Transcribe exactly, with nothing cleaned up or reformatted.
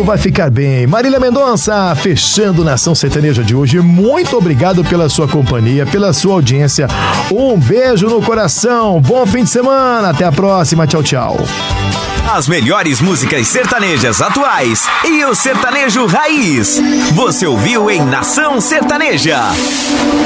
vai ficar bem. Marília Mendonça, fechando Nação Sertaneja de hoje. Muito obrigado pela sua companhia, pela sua audiência. Um beijo no coração. Bom fim de semana. Até a próxima. Tchau, tchau. As melhores músicas sertanejas atuais e o sertanejo raiz. Você ouviu em Nação Sertaneja.